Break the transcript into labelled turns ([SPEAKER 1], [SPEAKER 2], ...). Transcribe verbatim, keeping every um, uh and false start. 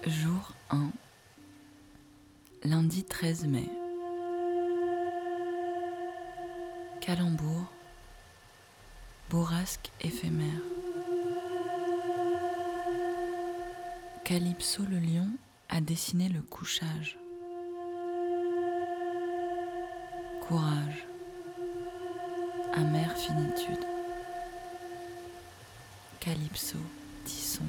[SPEAKER 1] Jour un, lundi treize mai. Calembour, bourrasque éphémère. Calypso le lion a dessiné le couchage. Courage, amère finitude. Calypso, tisson.